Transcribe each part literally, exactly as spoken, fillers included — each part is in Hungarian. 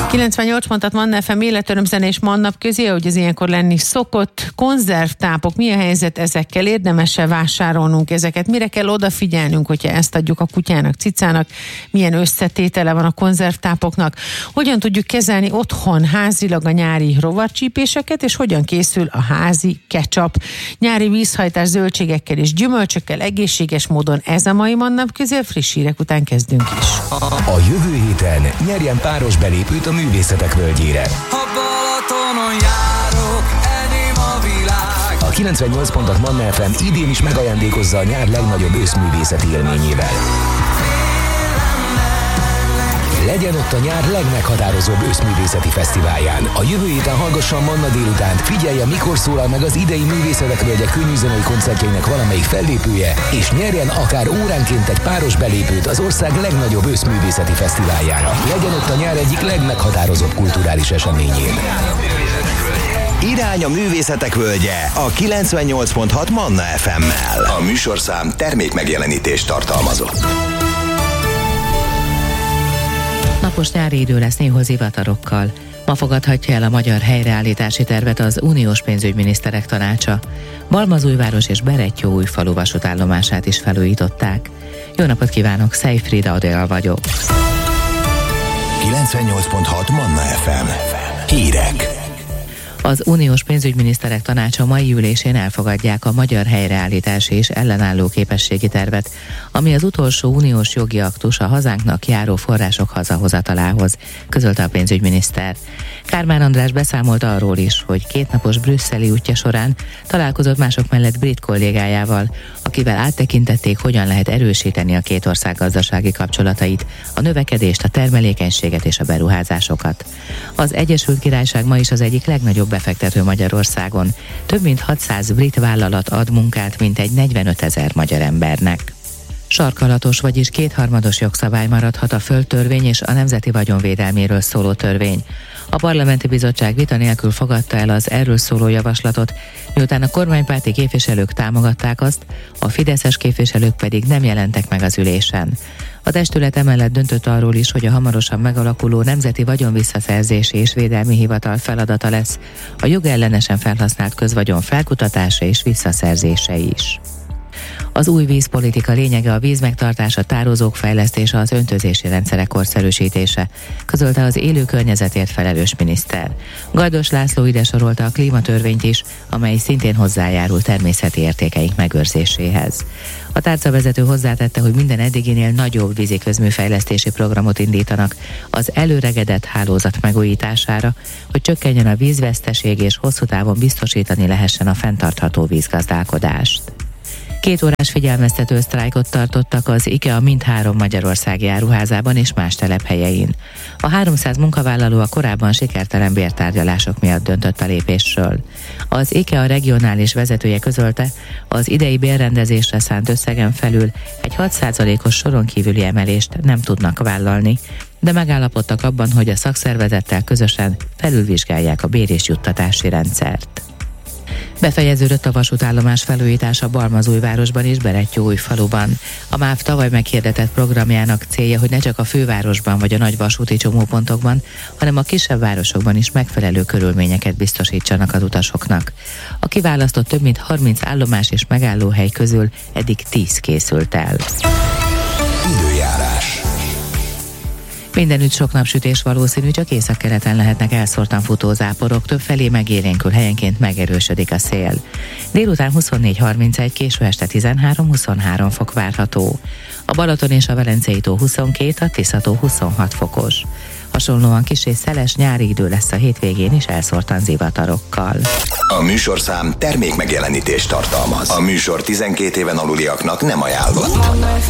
kilencvennyolc pontot Manna ef em életörömzene és Mannap közé, hogy az ilyenkor lenni szokott. Konzervtápok, mi a helyzet ezekkel? Érdemes-e vásárolnunk ezeket? Mire kell odafigyelnünk, hogyha ezt adjuk a kutyának, cicának? Milyen összetétele van a konzervtápoknak? Hogyan tudjuk kezelni otthon házilag a nyári rovarcsípéseket, és hogyan készül a házi ketchup? Nyári vízhajtás zöldségekkel és gyümölcsökkel egészséges módon, ez a mai Mannap közé, friss hírek után kezdünk is. A jövő héten nyerjen páros belépőt a Művészetek Völgyére. Ha Balatonon járok, enyém a világ. A kilencvennyolc pontot Manna ef em idén is megajándékozza a nyár legnagyobb őszművészeti élményével. Legyen ott a nyár legmeghatározóbb őszművészeti fesztiválján. A jövő héten hallgassa a Manna délutánt, figyelje, mikor szólal meg az idei Művészetek Völgye könnyűzenei koncertjeinek valamelyik fellépője, és nyerjen akár óránként egy páros belépőt az ország legnagyobb őszművészeti fesztiváljára. Legyen ott a nyár egyik legmeghatározóbb kulturális eseményén. Irány a Művészetek Völgye a kilencvennyolc pont hat Manna ef emmel. A műsorszám termékmegjelenítést tartalmazott. Napos nyári idő lesz néhol zivatarokkal. Ma fogadhatja el a magyar helyreállítási tervet az uniós pénzügyminiszterek tanácsa. Balmazújváros és Berettyóújfalu vasútállomását is felújították. Jó napot kívánok, Szejfrida Adél vagyok. kilencvennyolc pont hat Manna ef em. Hírek. Az uniós pénzügyminiszterek tanácsa mai ülésén elfogadják a magyar helyreállítási és ellenálló képességi tervet, ami az utolsó uniós jogi aktus a hazánknak járó források hazahozatalához, közölte a pénzügyminiszter. Kármán András beszámolt arról is, hogy kétnapos brüsszeli útja során találkozott mások mellett brit kollégájával, akivel áttekintették, hogyan lehet erősíteni a két ország gazdasági kapcsolatait, a növekedést, a termelékenységet és a beruházásokat. Az Egyesült Királyság ma is az egyik legnagyobb befektető Magyarországon. Több mint hatszáz brit vállalat ad munkát mintegy negyvenötezer magyar embernek. Sarkalatos, vagyis kétharmados jogszabály maradhat a földtörvény és a nemzeti vagyonvédelméről szóló törvény. A parlamenti bizottság vita nélkül fogadta el az erről szóló javaslatot, miután a kormánypárti képviselők támogatták azt, a fideszes képviselők pedig nem jelentek meg az ülésen. A testület emellett döntött arról is, hogy a hamarosan megalakuló Nemzeti Vagyonvisszaszerzési és Védelmi Hivatal feladata lesz a jogellenesen felhasznált közvagyon felkutatása és visszaszerzése is. Az új vízpolitika lényege a víz megtartása, tározók fejlesztése, az öntözési rendszerek korszerűsítése, közölte az élő környezetért felelős miniszter. Gajdos László ide sorolta a klímatörvényt is, amely szintén hozzájárul természeti értékeink megőrzéséhez. A tárcavezető hozzátette, hogy minden eddiginél nagyobb vízi közműfejlesztési programot indítanak az előregedett hálózat megújítására, hogy csökkenjen a vízveszteség és hosszú távon biztosítani lehessen a fenntartható vízgazdálkodást. Két órás figyelmeztető sztrájkot tartottak az IKEA mindhárom magyarországi áruházában és más telephelyein. A háromszáz munkavállaló a korábban sikertelen bértárgyalások miatt döntött a lépésről. Az IKEA regionális vezetője közölte, az idei bérrendezésre szánt összegen felül egy hat százalékos soron kívüli emelést nem tudnak vállalni, de megállapodtak abban, hogy a szakszervezettel közösen felülvizsgálják a bér- és juttatási rendszert. Befejeződött a vasútállomás felújítása Balmazújvárosban és Berettyóújfaluban. A MÁV tavaly meghirdetett programjának célja, hogy ne csak a fővárosban vagy a nagy vasúti csomópontokban, hanem a kisebb városokban is megfelelő körülményeket biztosítsanak az utasoknak. A kiválasztott több mint harminc állomás és megállóhely közül eddig tíz készült el. Időjárás. Mindenütt sok napsütés valószínű, csak északkeleten lehetnek elszórtan futó záporok, többfelé megélénkül, helyenként megerősödik a szél. Délután huszonnégy harmincegy, késő este tizenhárom huszonhárom fok várható. A Balaton és a Velencei tó huszonkét, a Tisza tó huszonhat fokos. Hasonlóan kis és szeles nyári idő lesz a hétvégén is elszórtan zivatarokkal. A műsorszám termékmegjelenítést tartalmaz. A műsor tizenkét éven aluliaknak nem ajánlott.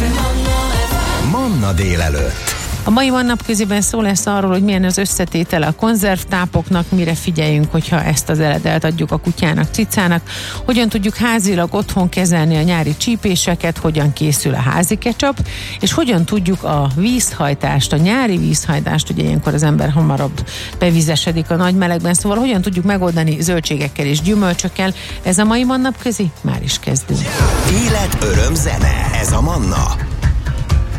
Manna délelőtt. A mai Mannap közében szó lesz arról, hogy milyen az összetétele a konzervtápoknak, mire figyeljünk, hogyha ezt az eledelt adjuk a kutyának, cicának, hogyan tudjuk házilag otthon kezelni a nyári csípéseket, hogyan készül a házi ketchup, és hogyan tudjuk a vízhajtást, a nyári vízhajtást, ugye ilyenkor az ember hamarabb bevizesedik a nagy melegben, szóval hogyan tudjuk megoldani zöldségekkel és gyümölcsökkel. Ez a mai Mannap közi, már is kezdünk. Élet, öröm, zene, ez a Manna.